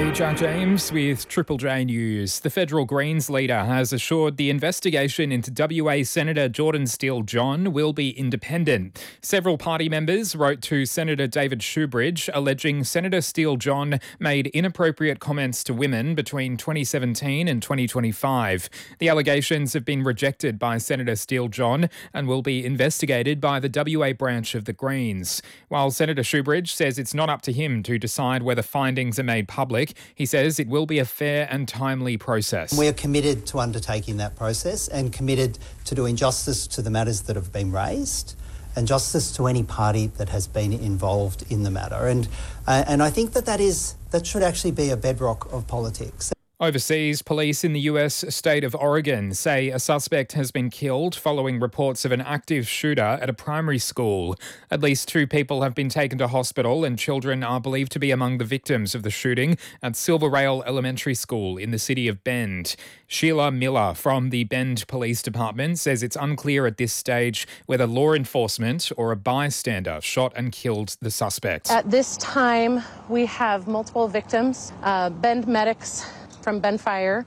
Hey, Jack James with Triple J News. The federal Greens leader has assured the investigation into WA Senator Jordan Steele-John will be independent. Several party members wrote to Senator David Shoebridge alleging Senator Steele-John made inappropriate comments to women between 2017 and 2025. The allegations have been rejected by Senator Steele-John and will be investigated by the WA branch of the Greens. While Senator Shoebridge says it's not up to him to decide whether findings are made public, he says it will be a fair and timely process. We are committed to undertaking that process and committed to doing justice to the matters that have been raised and justice to any party that has been involved in the matter. And I think that should actually be a bedrock of politics. Overseas, police in the US state of Oregon say a suspect has been killed following reports of an active shooter at a primary school. At least 2 people have been taken to hospital and children are believed to be among the victims of the shooting at Silver Rail Elementary School in the city of Bend. Sheila Miller from the Bend Police Department says it's unclear at this stage whether law enforcement or a bystander shot and killed the suspect. At this time, we have multiple victims. Bend medics from Bend Fire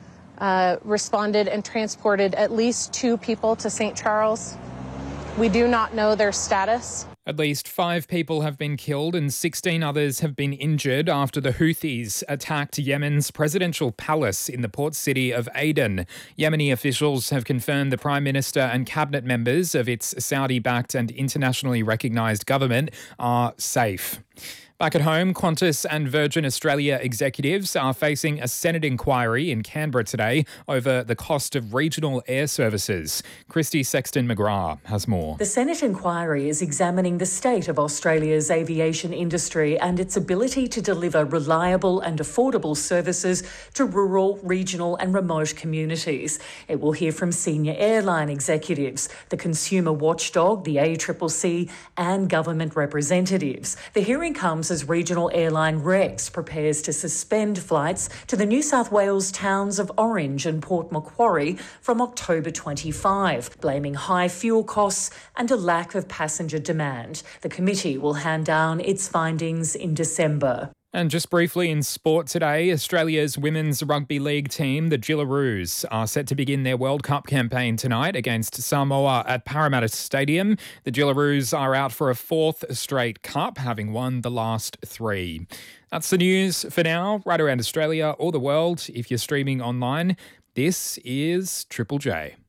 responded and transported at least 2 people to St. Charles. We do not know their status. At least 5 people have been killed and 16 others have been injured after the Houthis attacked Yemen's presidential palace in the port city of Aden. Yemeni officials have confirmed the Prime Minister and cabinet members of its Saudi-backed and internationally recognised government are safe. Back at home, Qantas and Virgin Australia executives are facing a Senate inquiry in Canberra today over the cost of regional air services. Christy Sexton-McGrath has more. The Senate inquiry is examining the state of Australia's aviation industry and its ability to deliver reliable and affordable services to rural, regional and remote communities. It will hear from senior airline executives, the consumer watchdog, the ACCC and government representatives. The hearing comes as regional airline Rex prepares to suspend flights to the New South Wales towns of Orange and Port Macquarie from October 25, blaming high fuel costs and a lack of passenger demand. The committee will hand down its findings in December. And just briefly in sport today, Australia's women's rugby league team, the Gillaroos, are set to begin their World Cup campaign tonight against Samoa at Parramatta Stadium. The Gillaroos are out for a 4th straight cup, having won the last 3. That's the news for now, right around Australia or the world. If you're streaming online, this is Triple J.